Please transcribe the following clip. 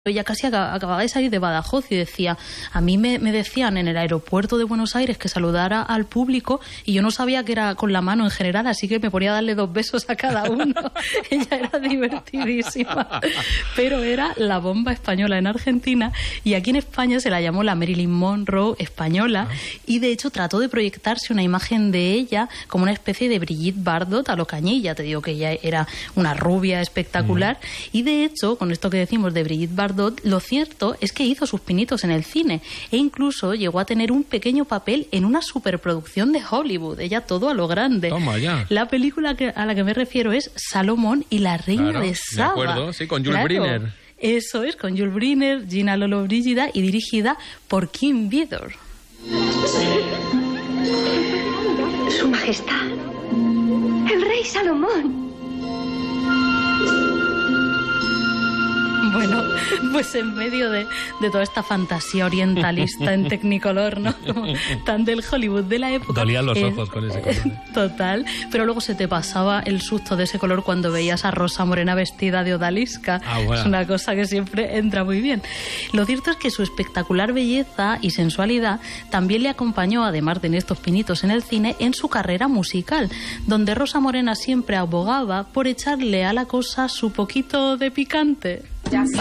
Ella casi acababa de salir de Badajoz y decía, a mí me decían en el aeropuerto de Buenos Aires que saludara al público y yo no sabía que era con la mano en general, así que me ponía a darle 2 besos a cada uno. Ella era divertidísima, pero era la bomba española en Argentina, y aquí en España se la llamó la Marilyn Monroe española, y de hecho trató de proyectarse una imagen de ella como una especie de Brigitte Bardot a lo Cañilla. Te digo que ella era una rubia espectacular, y de hecho, con esto que decimos de Brigitte Bardot, lo cierto es que hizo sus pinitos en el cine e incluso llegó a tener un pequeño papel en una superproducción de Hollywood. Ella todo a lo grande. Toma ya. La película a la que me refiero es Salomón y la reina de Saba. De acuerdo, sí, con Jules Briner. Eso es, con Jules Briner, Gina Lollobrigida, y dirigida por Kim Vidor. Su Majestad, el rey Salomón. Bueno, pues en medio de toda esta fantasía orientalista en Technicolor, ¿no? Como tan del Hollywood de la época. Dolían los ojos con ese color. Total, pero luego se te pasaba el susto de ese color cuando veías a Rosa Morena vestida de odalisca. Bueno. Es una cosa que siempre entra muy bien. Lo cierto es que su espectacular belleza y sensualidad también le acompañó, además de estos pinitos en el cine, en su carrera musical, donde Rosa Morena siempre abogaba por echarle a la cosa su poquito de picante.